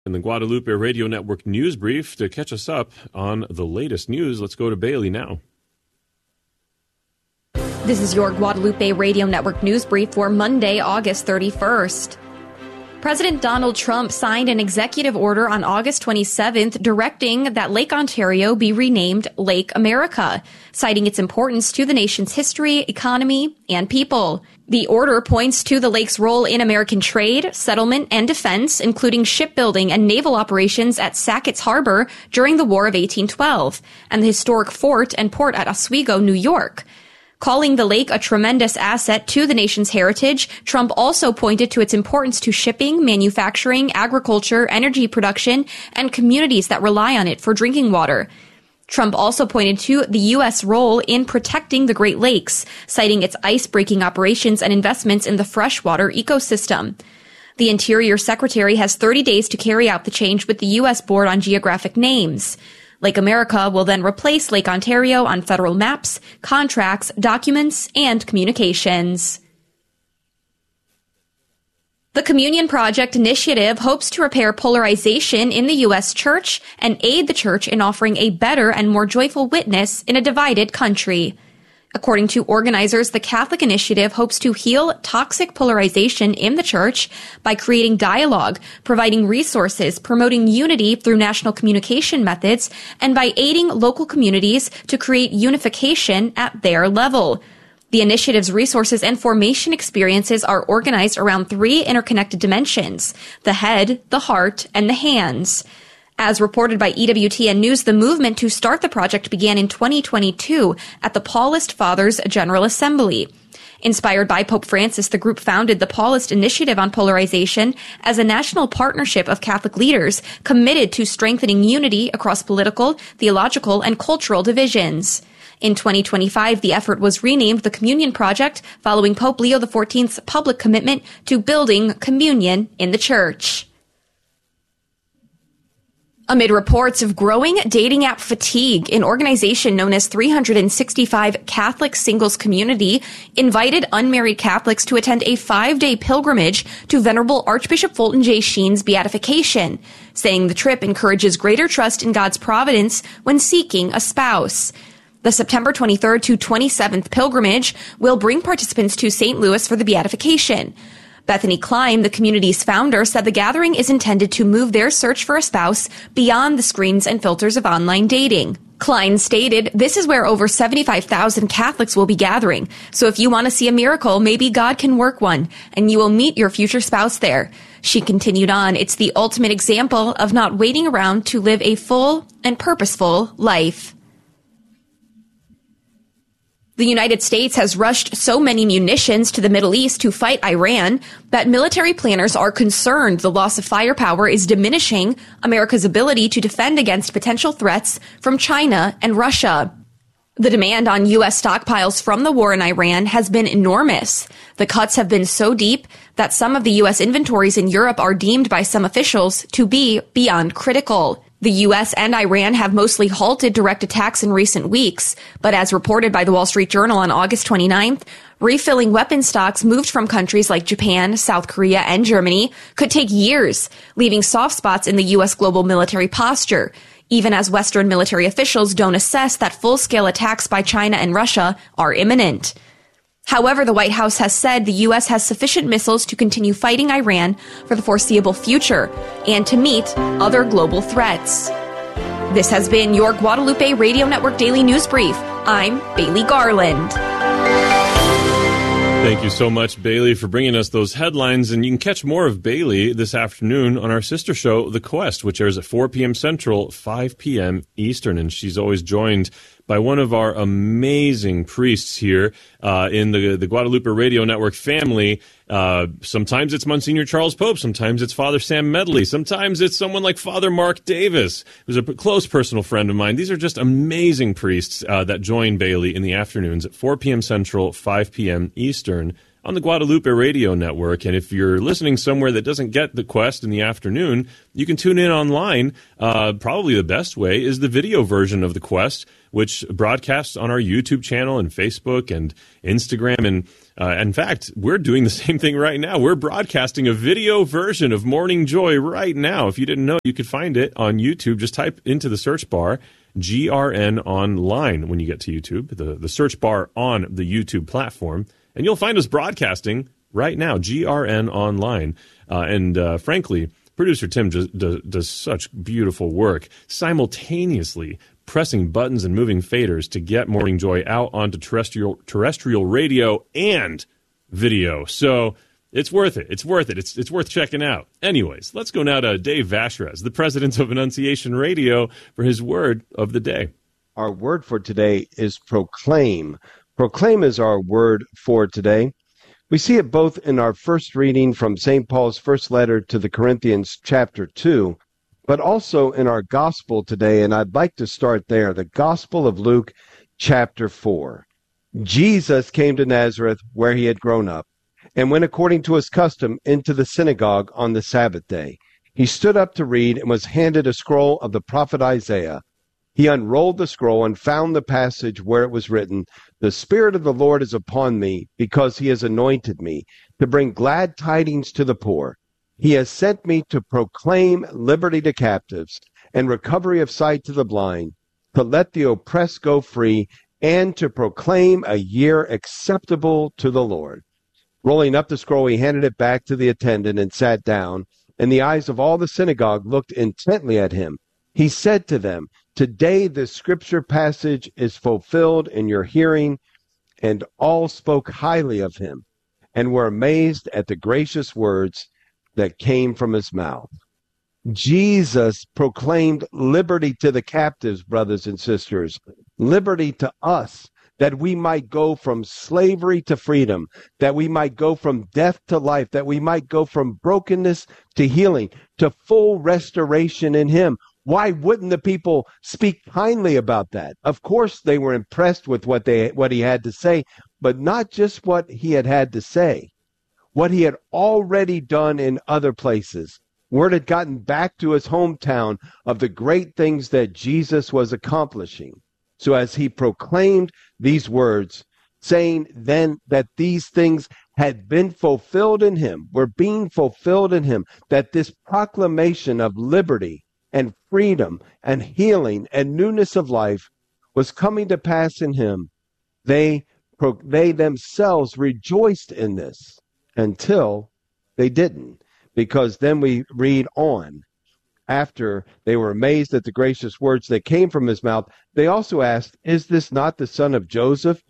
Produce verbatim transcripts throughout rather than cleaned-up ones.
In the Guadalupe Radio Network News Brief, to catch us up on the latest news, let's go to Bailey now. This is your Guadalupe Radio Network News Brief for Monday, August thirty-first. President Donald Trump signed an executive order on August twenty-seventh directing that Lake Ontario be renamed Lake America, citing its importance to the nation's history, economy, and people. The order points to the lake's role in American trade, settlement, and defense, including shipbuilding and naval operations at Sackett's Harbor during the War of eighteen twelve, and the historic fort and port at Oswego, New York. Calling the lake a tremendous asset to the nation's heritage, Trump also pointed to its importance to shipping, manufacturing, agriculture, energy production, and communities that rely on it for drinking water. Trump also pointed to the U S role in protecting the Great Lakes, citing its ice-breaking operations and investments in the freshwater ecosystem. The Interior Secretary has thirty days to carry out the change with the U S Board on Geographic Names. Lake America will then replace Lake Ontario on federal maps, contracts, documents, and communications. The Communion Project initiative hopes to repair polarization in the U S church and aid the church in offering a better and more joyful witness in a divided country. According to organizers, the Catholic Initiative hopes to heal toxic polarization in the church by creating dialogue, providing resources, promoting unity through national communication methods, and by aiding local communities to create unification at their level. The initiative's resources and formation experiences are organized around three interconnected dimensions: the head, the heart, and the hands. As reported by E W T N News, the movement to start the project began in twenty twenty-two at the Paulist Fathers General Assembly. Inspired by Pope Francis, the group founded the Paulist Initiative on Polarization as a national partnership of Catholic leaders committed to strengthening unity across political, theological, and cultural divisions. In twenty twenty-five, the effort was renamed the Communion Project following Pope Leo the fourteenth's public commitment to building communion in the church. Amid reports of growing dating app fatigue, an organization known as three sixty-five Catholic Singles Community invited unmarried Catholics to attend a five-day pilgrimage to Venerable Archbishop Fulton J. Sheen's beatification, saying the trip encourages greater trust in God's providence when seeking a spouse. The September twenty-third to twenty-seventh pilgrimage will bring participants to Saint Louis for the beatification. Bethany Klein, the community's founder, said the gathering is intended to move their search for a spouse beyond the screens and filters of online dating. Klein stated, "This is where over seventy-five thousand Catholics will be gathering. So if you want to see a miracle, maybe God can work one, and you will meet your future spouse there." She continued on, "It's the ultimate example of not waiting around to live a full and purposeful life." The United States has rushed so many munitions to the Middle East to fight Iran that military planners are concerned the loss of firepower is diminishing America's ability to defend against potential threats from China and Russia. The demand on U S stockpiles from the war in Iran has been enormous. The cuts have been so deep that some of the U S inventories in Europe are deemed by some officials to be beyond critical. The U S and Iran have mostly halted direct attacks in recent weeks, but as reported by the Wall Street Journal on August twenty-ninth, refilling weapon stocks moved from countries like Japan, South Korea, and Germany could take years, leaving soft spots in the U S global military posture, even as Western military officials don't assess that full-scale attacks by China and Russia are imminent. However, the White House has said the U S has sufficient missiles to continue fighting Iran for the foreseeable future and to meet other global threats. This has been your Guadalupe Radio Network Daily News Brief. I'm Bailey Garland. Thank you so much, Bailey, for bringing us those headlines. And you can catch more of Bailey this afternoon on our sister show, The Quest, which airs at four p.m. Central, five p.m. Eastern. And she's always joined by one of our amazing priests here uh, in the, the Guadalupe Radio Network family. Uh, sometimes it's Monsignor Charles Pope. Sometimes it's Father Sam Medley. Sometimes it's someone like Father Mark Davis, who's a close personal friend of mine. These are just amazing priests uh, that join Bailey in the afternoons at four p.m. Central, five p.m. Eastern on the Guadalupe Radio Network. And if you're listening somewhere that doesn't get the Quest in the afternoon, you can tune in online. Uh, probably the best way is the video version of the Quest, which broadcasts on our YouTube channel and Facebook and Instagram. And uh, in fact, we're doing the same thing right now. We're broadcasting a video version of Morning Joy right now. If you didn't know, you could find it on YouTube. Just type into the search bar G R N Online when you get to YouTube, the, the search bar on the YouTube platform, and you'll find us broadcasting right now, G R N Online. Uh, and uh, frankly, producer Tim does, does such beautiful work, simultaneously pressing buttons and moving faders to get Morning Joy out onto terrestrial terrestrial radio and video. So it's worth it. It's worth it. It's it's worth checking out. Anyways, let's go now to Dave Vashrez, the president of Annunciation Radio, for his word of the day. Our word for today is proclaim. Proclaim is our word for today. We see it both in our first reading from Saint Paul's first letter to the Corinthians, chapter two, but also in our gospel today, and I'd like to start there, the Gospel of Luke, chapter four. Jesus came to Nazareth, where he had grown up, and went according to his custom into the synagogue on the Sabbath day. He stood up to read and was handed a scroll of the prophet Isaiah. He unrolled the scroll and found the passage where it was written, "The Spirit of the Lord is upon me, because he has anointed me to bring glad tidings to the poor. He has sent me to proclaim liberty to captives and recovery of sight to the blind, to let the oppressed go free, and to proclaim a year acceptable to the Lord." Rolling up the scroll, he handed it back to the attendant and sat down, and the eyes of all the synagogue looked intently at him. He said to them, "Today this scripture passage is fulfilled in your hearing." And all spoke highly of him and were amazed at the gracious words that came from his mouth. Jesus proclaimed liberty to the captives, brothers and sisters, liberty to us, that we might go from slavery to freedom, that we might go from death to life, that we might go from brokenness to healing, to full restoration in him. Why wouldn't the people speak kindly about that? Of course, they were impressed with what they what he had to say, but not just what he had had to say, what he had already done in other places. Word had gotten back to his hometown of the great things that Jesus was accomplishing. So as he proclaimed these words, saying then that these things had been fulfilled in him, were being fulfilled in him, that this proclamation of liberty and freedom and healing and newness of life was coming to pass in him, they they themselves rejoiced in this until they didn't. Because then we read on, after they were amazed at the gracious words that came from his mouth, they also asked, "Is this not the son of Joseph?"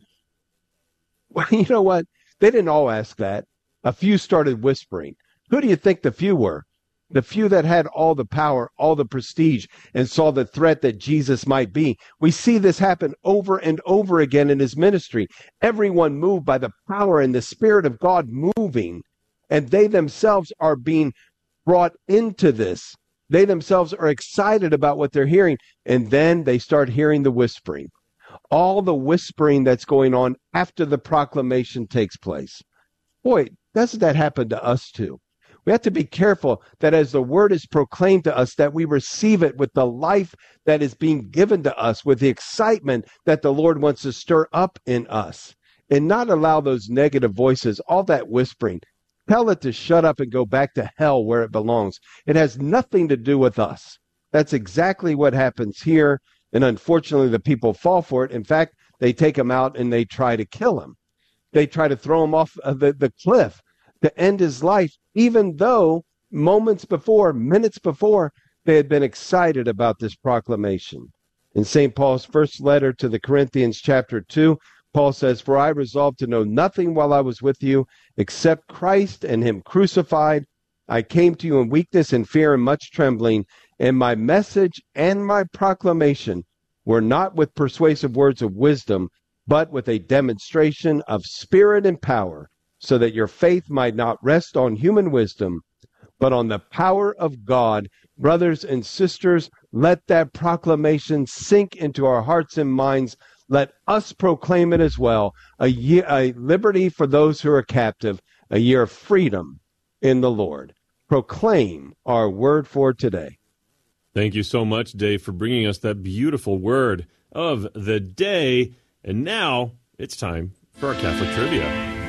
Well, you know what? They didn't all ask that. A few started whispering. Who do you think the few were? The few that had all the power, all the prestige, and saw the threat that Jesus might be. We see this happen over and over again in his ministry. Everyone moved by the power and the Spirit of God moving, and they themselves are being brought into this. They themselves are excited about what they're hearing, and then they start hearing the whispering. All the whispering that's going on after the proclamation takes place. Boy, doesn't that happen to us too? We have to be careful that as the word is proclaimed to us, that we receive it with the life that is being given to us, with the excitement that the Lord wants to stir up in us, and not allow those negative voices, all that whispering. Tell it to shut up and go back to hell where it belongs. It has nothing to do with us. That's exactly what happens here, and unfortunately the people fall for it. In fact, they take him out and they try to kill him. They try to throw him off of the, the cliff to end his life, even though moments before, minutes before, they had been excited about this proclamation. In Saint Paul's first letter to the Corinthians, chapter two, Paul says, "For I resolved to know nothing while I was with you except Christ and him crucified. I came to you in weakness and fear and much trembling, and my message and my proclamation were not with persuasive words of wisdom, but with a demonstration of spirit and power, so that your faith might not rest on human wisdom, but on the power of God." Brothers and sisters, let that proclamation sink into our hearts and minds. Let us proclaim it as well. A year, a liberty for those who are captive, a year of freedom in the Lord. Proclaim our word for today. Thank you so much, Dave, for bringing us that beautiful word of the day. And now it's time for our Catholic Trivia.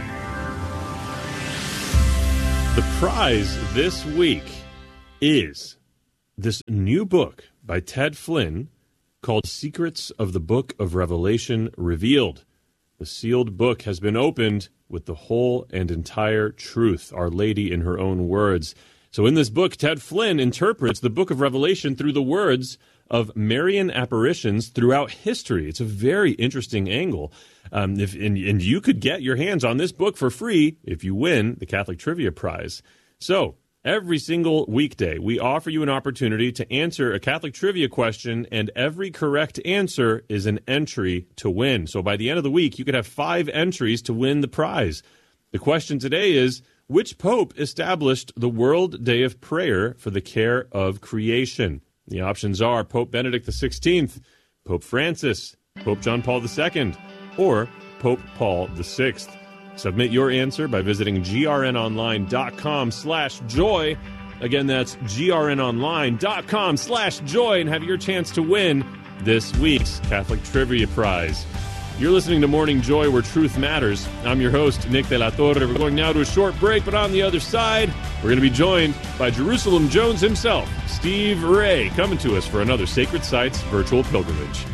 The prize this week is this new book by Ted Flynn called Secrets of the Book of Revelation Revealed. The sealed book has been opened with the whole and entire truth, Our Lady in her own words. So in this book, Ted Flynn interprets the book of Revelation through the words of Marian apparitions throughout history. It's a very interesting angle. Um, if, and, and you could get your hands on this book for free if you win the Catholic Trivia Prize. So every single weekday, we offer you an opportunity to answer a Catholic Trivia question, and every correct answer is an entry to win. So by the end of the week, you could have five entries to win the prize. The question today is, which pope established the World Day of Prayer for the care of creation? The options are Pope Benedict the sixteenth, Pope Francis, Pope John Paul the second, or Pope Paul the sixth. Submit your answer by visiting grnonline.com slash joy. Again, that's grnonline.com slash joy, and have your chance to win this week's Catholic Trivia Prize. You're listening to Morning Joy, where truth matters. I'm your host, Nick De La Torre. We're going now to a short break, but on the other side, we're going to be joined by Jerusalem Jones himself, Steve Ray, coming to us for another Sacred Sites virtual pilgrimage.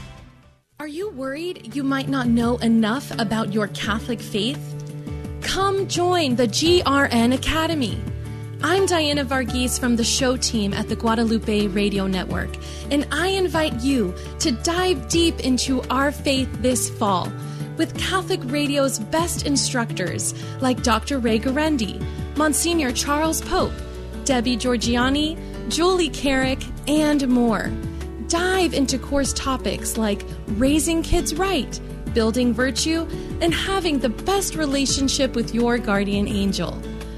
Are you worried you might not know enough about your Catholic faith? Come join the G R N Academy. I'm Diana Varghese from the show team at the Guadalupe Radio Network, and I invite you to dive deep into our faith this fall with Catholic Radio's best instructors like Doctor Ray Guarendi, Monsignor Charles Pope, Debbie Georgiani, Julie Carrick, and more. Dive into course topics like raising kids right, building virtue, and having the best relationship with your guardian angel.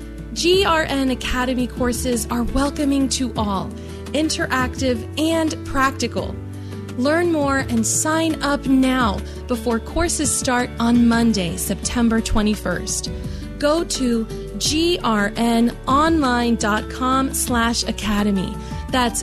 G R N Academy courses are welcoming to all, interactive and practical. Learn more and sign up now before courses start on Monday, September twenty-first. Go to grnonline.com slash academy. That's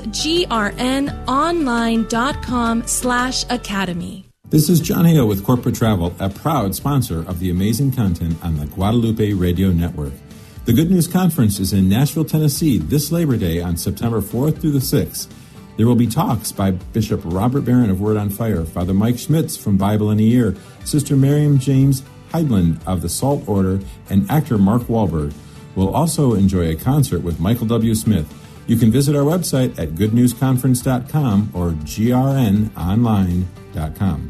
grnonline.com slash academy. This is John Hale with Corporate Travel, a proud sponsor of the amazing content on the Guadalupe Radio Network. The Good News Conference is in Nashville, Tennessee this Labor Day on September fourth through the sixth. There will be talks by Bishop Robert Barron of Word on Fire, Father Mike Schmitz from Bible in a Year, Sister Miriam James Heidland of the Salt Order, and actor Mark Wahlberg. We'll also enjoy a concert with Michael W. Smith. You can visit our website at good news conference dot com or g r n online dot com.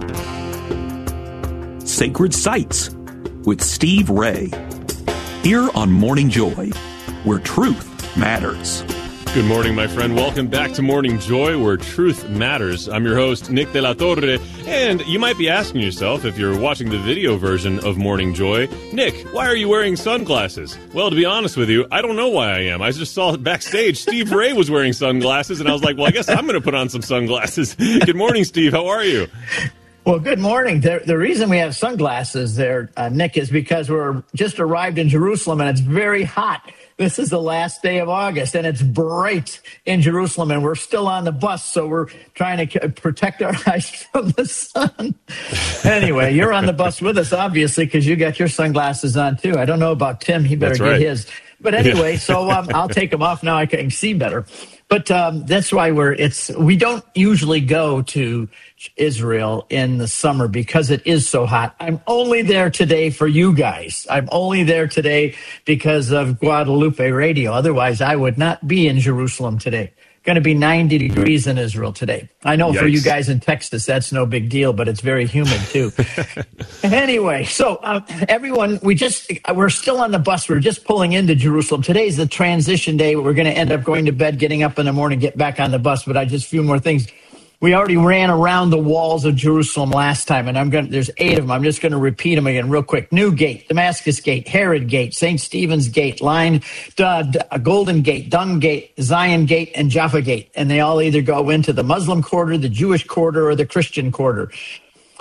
Sacred Sites with Steve Ray. Here on Morning Joy, where truth matters. Good morning, my friend. Welcome back to Morning Joy, where truth matters. I'm your host, Nick De La Torre, and you might be asking yourself, if you're watching the video version of Morning Joy, Nick, why are you wearing sunglasses? Well, to be honest with you, I don't know why I am. I just saw backstage Steve Ray was wearing sunglasses, and I was like, well, I guess I'm going to put on some sunglasses. Good morning, Steve. How are you? Well, good morning. The, the reason we have sunglasses there, uh, Nick, is because we're just arrived in Jerusalem, and it's very hot. This is the last day of August, and it's bright in Jerusalem, and we're still on the bus, so we're trying to protect our eyes from the sun. Anyway, you're on the bus with us, obviously, because you got your sunglasses on, too. I don't know about Tim. He better That's get right. his. But anyway, so um, I'll take them off now. I can see better. But um, that's why we're, it's, we don't usually go to Israel in the summer because it is so hot. I'm only there today for you guys. I'm only there today because of Guadalupe Radio. Otherwise, I would not be in Jerusalem today. Going to be ninety degrees in Israel today. I know Yikes. For you guys in Texas, that's no big deal, but it's very humid too. Anyway, so uh, everyone, we just, we're still on the bus. We're just pulling into Jerusalem. Today's the transition day. We're going to end up going to bed, getting up in the morning, get back on the bus. But I just a few more things. We already ran around the walls of Jerusalem last time, and I'm going. There's eight of them. I'm just going to repeat them again real quick. New Gate, Damascus Gate, Herod Gate, Saint Stephen's Gate, Line, uh, Golden Gate, Dung Gate, Zion Gate, and Jaffa Gate. And they all either go into the Muslim quarter, the Jewish quarter, or the Christian quarter.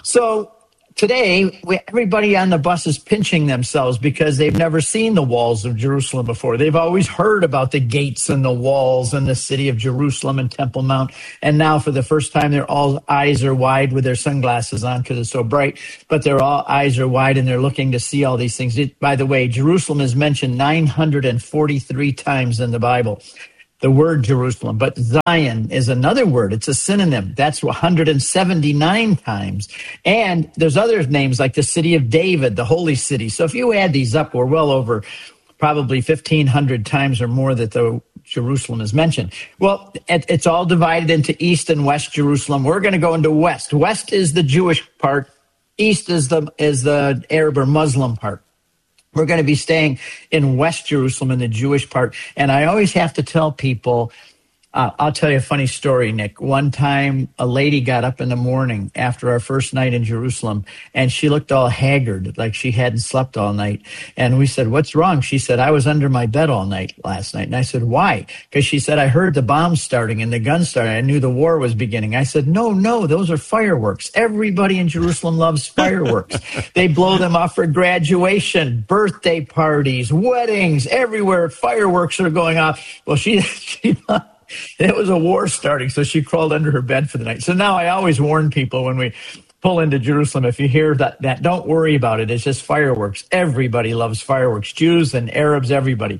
So today, we, everybody on the bus is pinching themselves because they've never seen the walls of Jerusalem before. They've always heard about the gates and the walls and the city of Jerusalem and Temple Mount. And now for the first time, their all eyes are wide with their sunglasses on because it's so bright. But their all eyes are wide and they're looking to see all these things. It, by the way, Jerusalem is mentioned nine hundred forty-three times in the Bible. The word Jerusalem, but Zion is another word. It's a synonym. That's one hundred seventy-nine times. And there's other names like the city of David, the holy city. So if you add these up, we're well over probably fifteen hundred times or more that the Jerusalem is mentioned. Well, it, it's all divided into East and West Jerusalem. We're going to go into West. West is the Jewish part. East is the is the Arab or Muslim part. We're going to be staying in West Jerusalem in the Jewish part. And I always have to tell people, uh, I'll tell you a funny story, Nick. One time a lady got up in the morning after our first night in Jerusalem, and she looked all haggard, like she hadn't slept all night. And we said, what's wrong? She said, I was under my bed all night last night. And I said, why? Because she said, I heard the bombs starting and the guns starting. I knew the war was beginning. I said, no, no, those are fireworks. Everybody in Jerusalem loves fireworks. They blow them off for graduation, birthday parties, weddings, everywhere. Fireworks are going off. Well, she, she thought it was a war starting, so she crawled under her bed for the night. So now I always warn people when we pull into Jerusalem, if you hear that, that don't worry about it. It's just fireworks. Everybody loves fireworks, Jews and Arabs, everybody.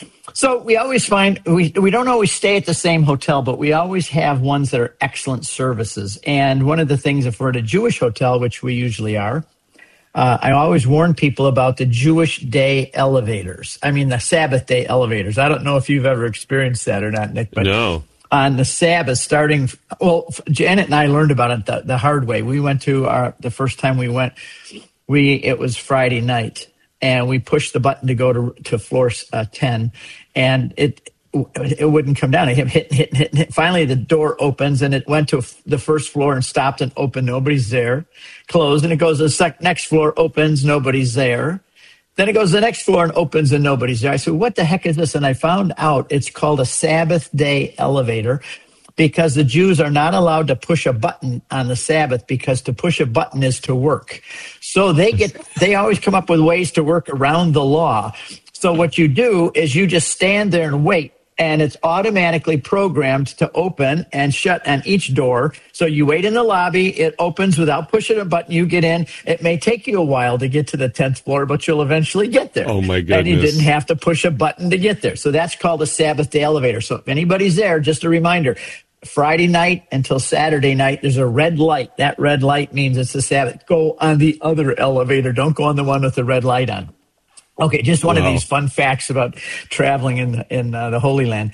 So we always find, we, we don't always stay at the same hotel, but we always have ones that are excellent services. And one of the things, if we're at a Jewish hotel, which we usually are, Uh, I always warn people about the Jewish day elevators. I mean, the Sabbath day elevators. I don't know if you've ever experienced that or not, Nick. But no. On the Sabbath, starting, well, Janet and I learned about it the, the hard way. We went to our, the first time we went, we, it was Friday night, and we pushed the button to go to, to floor uh, ten, and it, it wouldn't come down. It hit, hit, hit, hit, hit. Finally, the door opens, and it went to the first floor and stopped and opened. Nobody's there. Closed, and it goes to the sec- next floor, opens, nobody's there. Then it goes to the next floor and opens, and nobody's there. I said, what the heck is this? And I found out it's called a Sabbath day elevator because the Jews are not allowed to push a button on the Sabbath because to push a button is to work. So they get, they always come up with ways to work around the law. So what you do is you just stand there and wait. And it's automatically programmed to open and shut on each door. So you wait in the lobby, it opens without pushing a button, you get in. It may take you a while to get to the tenth floor, but you'll eventually get there. Oh, my goodness. And you didn't have to push a button to get there. So that's called a Sabbath day elevator. So if anybody's there, just a reminder, Friday night until Saturday night, there's a red light. That red light means it's the Sabbath. Go on the other elevator. Don't go on the one with the red light on. Okay, just one wow. of these fun facts about traveling in the, in uh, the Holy Land.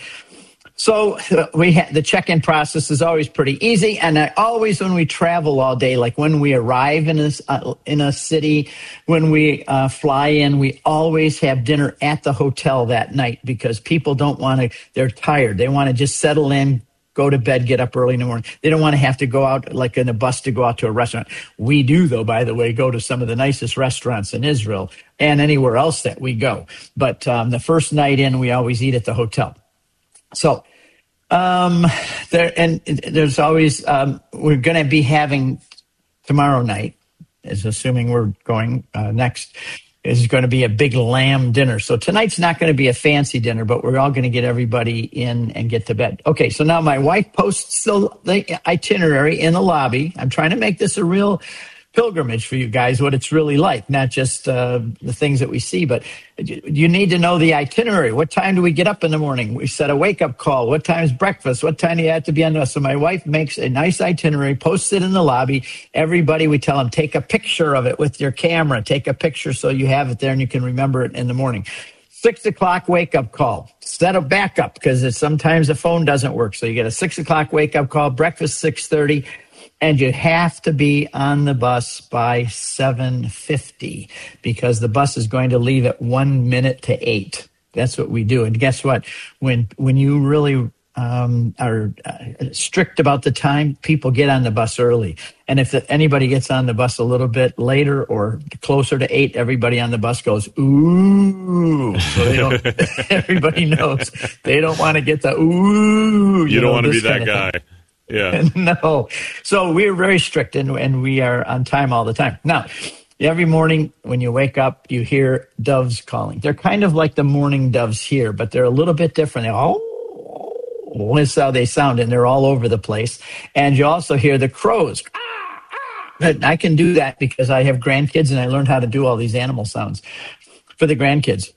So uh, we ha- the check-in process is always pretty easy, and I always, when we travel all day, like when we arrive in a, uh, in a city, when we uh, fly in, we always have dinner at the hotel that night because people don't want to, they're tired. They want to just settle in, go to bed, get up early in the morning. They don't want to have to go out like in a bus to go out to a restaurant. We do, though, by the way, go to some of the nicest restaurants in Israel and anywhere else that we go. But um, the first night in, we always eat at the hotel. So um, there, and there's always, um, we're going to be having tomorrow night, is assuming we're going uh, next, is going to be a big lamb dinner. So tonight's not going to be a fancy dinner, but we're all going to get everybody in and get to bed. Okay, so now my wife posts the, the itinerary in the lobby. I'm trying to make this a real pilgrimage for you guys, what it's really like, not just uh, the things that we see, but you need to know the itinerary. What time do we get up in the morning? We set a wake-up call. What time is breakfast? What time do you have to be on the bus? So my wife makes a nice itinerary, posts it in the lobby. Everybody, we tell them, take a picture of it with your camera. Take a picture so you have it there and you can remember it in the morning. Six o'clock wake-up call. Set a backup because sometimes the phone doesn't work. So you get a six o'clock wake-up call, breakfast six thirty. And you have to be on the bus by seven fifty because the bus is going to leave at one minute to eight. That's what we do. And guess what? When when you really um, are uh, strict about the time, people get on the bus early. And if the, anybody gets on the bus a little bit later or closer to eight, everybody on the bus goes, ooh. So they don't, everybody knows they don't want to get the ooh. You, you don't know, want to be that guy. Yeah. No. So we're very strict, and, and we are on time all the time. Now, every morning when you wake up, you hear doves calling. They're kind of like the morning doves here, but they're a little bit different. They all, that's how they sound, and they're all over the place. And you also hear the crows. I can do that because I have grandkids, and I learned how to do all these animal sounds for the grandkids.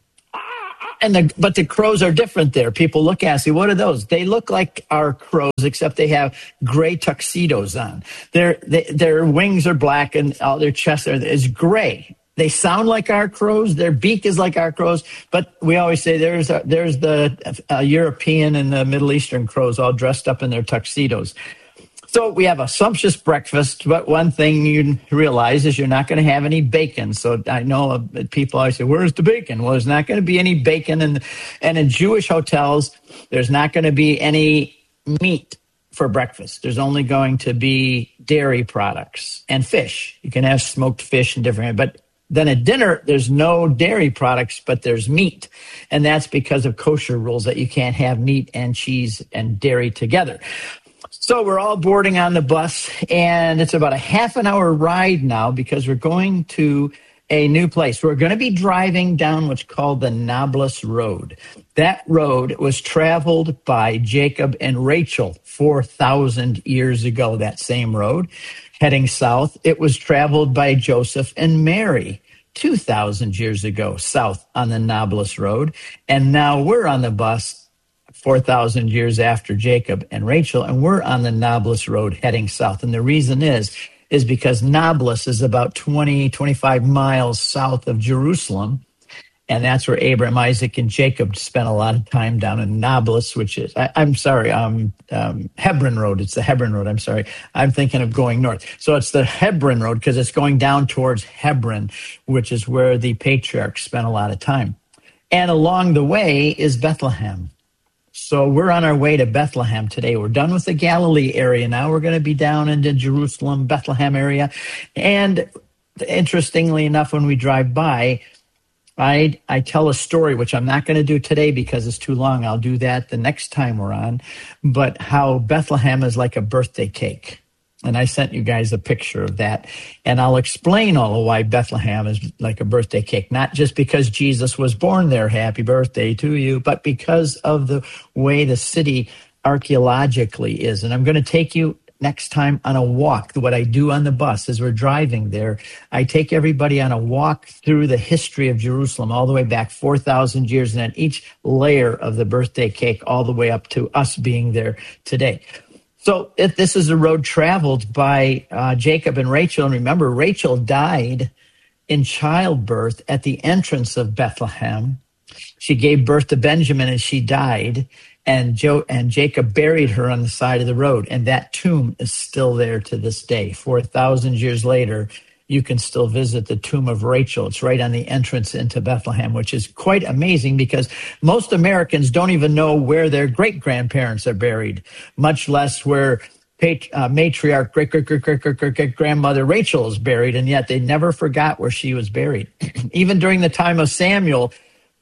And the, but the crows are different there. People look at and say, what are those? They look like our crows, except they have gray tuxedos on. Their they, their wings are black, and all their chest are, is gray. They sound like our crows. Their beak is like our crows. But we always say there's a, there's the uh, European and the Middle Eastern crows all dressed up in their tuxedos. So we have a sumptuous breakfast, but one thing you realize is you're not going to have any bacon. So I know people always say, where's the bacon? Well, there's not going to be any bacon. And, and in Jewish hotels, there's not going to be any meat for breakfast. There's only going to be dairy products and fish. You can have smoked fish and different, but then at dinner, there's no dairy products, but there's meat. And that's because of kosher rules that you can't have meat and cheese and dairy together. So we're all boarding on the bus, and it's about a half an hour ride now because we're going to a new place. We're going to be driving down what's called the Nablus Road. That road was traveled by Jacob and Rachel four thousand years ago, that same road. Heading south, it was traveled by Joseph and Mary two thousand years ago, south on the Nablus Road. And now we're on the bus four thousand years after Jacob and Rachel, and we're on the Nablus Road heading south. And the reason is, is because Nablus is about twenty, twenty-five miles south of Jerusalem, and that's where Abraham, Isaac, and Jacob spent a lot of time down in Nablus, which is, I, I'm sorry, um, um, Hebron Road. It's the Hebron Road, I'm sorry. I'm thinking of going north. So it's the Hebron Road because it's going down towards Hebron, which is where the patriarchs spent a lot of time. And along the way is Bethlehem. So we're on our way to Bethlehem today. We're done with the Galilee area. Now we're going to be down into Jerusalem, Bethlehem area. And interestingly enough, when we drive by, I I tell a story, which I'm not going to do today because it's too long. I'll do that the next time we're on. But how Bethlehem is like a birthday cake. And I sent you guys a picture of that. And I'll explain all of why Bethlehem is like a birthday cake. Not just because Jesus was born there, happy birthday to you, but because of the way the city archaeologically is. And I'm going to take you next time on a walk. What I do on the bus as we're driving there, I take everybody on a walk through the history of Jerusalem all the way back four thousand years, and then each layer of the birthday cake all the way up to us being there today. So if this is a road traveled by uh, Jacob and Rachel. And remember, Rachel died in childbirth at the entrance of Bethlehem. She gave birth to Benjamin and she died. And Joe and Jacob buried her on the side of the road. And that tomb is still there to this day. four thousand years later, you can still visit the tomb of Rachel. It's right on the entrance into Bethlehem, which is quite amazing because most Americans don't even know where their great-grandparents are buried, much less where pat- uh, matriarch great-great-great-great-great-grandmother Rachel is buried, and yet they never forgot where she was buried. Even during the time of Samuel,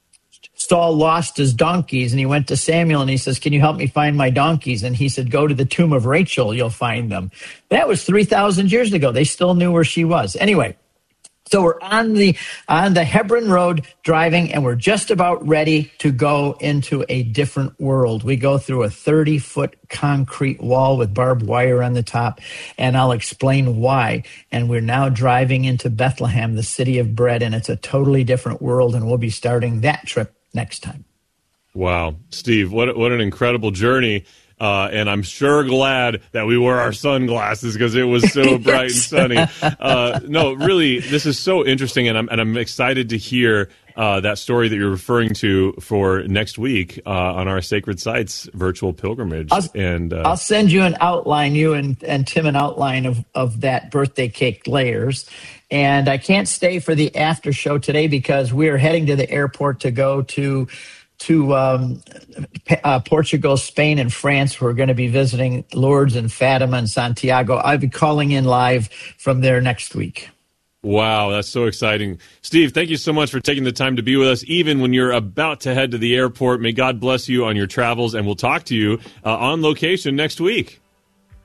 Saul lost his donkeys, and he went to Samuel, and he says, can you help me find my donkeys? And he said, go to the tomb of Rachel, you'll find them. That was three thousand years ago. They still knew where she was. Anyway, so we're on the on the Hebron Road driving, and we're just about ready to go into a different world. We go through a thirty-foot concrete wall with barbed wire on the top, and I'll explain why. And we're now driving into Bethlehem, the city of bread, and it's a totally different world, and we'll be starting that trip next time. Wow. Steve, what what an incredible journey. Uh, and I'm sure glad that we wore our sunglasses because it was so bright yes. and sunny. Uh, no, really, this is so interesting, and I'm and I'm excited to hear uh, that story that you're referring to for next week uh, on our Sacred Sites virtual pilgrimage. I'll, and uh, I'll send you an outline, you and, and Tim, an outline of, of that birthday cake layers. And I can't stay for the after show today because we're heading to the airport to go to to um, uh, Portugal, Spain, and France. We're going to be visiting Lourdes and Fatima and Santiago. I'll be calling in live from there next week. Wow, that's so exciting. Steve, thank you so much for taking the time to be with us, even when you're about to head to the airport. May God bless you on your travels, and we'll talk to you uh, on location next week.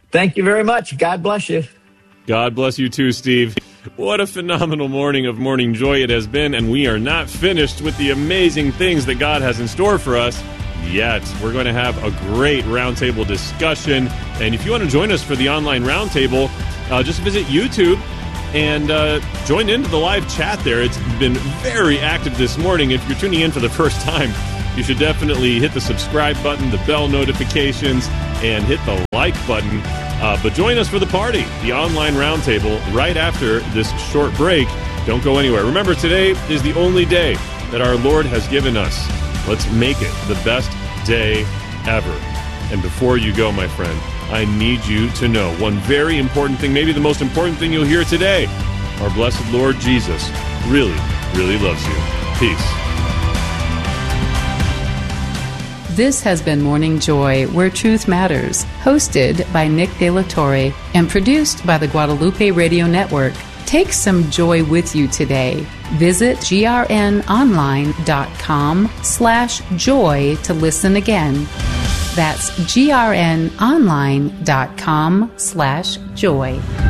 Thank you very much. God bless you. God bless you too, Steve. What a phenomenal morning of Morning Joy it has been, and we are not finished with the amazing things that God has in store for us yet. We're going to have a great roundtable discussion, and if you want to join us for the online roundtable, uh, just visit YouTube and uh, join into the live chat there. It's been very active this morning. If you're tuning in for the first time, you should definitely hit the subscribe button, the bell notifications, and hit the like button. Uh, but join us for the party, the online roundtable, right after this short break. Don't go anywhere. Remember, today is the only day that our Lord has given us. Let's make it the best day ever. And before you go, my friend, I need you to know one very important thing, maybe the most important thing you'll hear today. Our blessed Lord Jesus really, really loves you. Peace. This has been Morning Joy, Where Truth Matters, hosted by Nick De La Torre and produced by the Guadalupe Radio Network. Take some joy with you today. Visit grnonline.com slash joy to listen again. That's grnonline.com slash joy.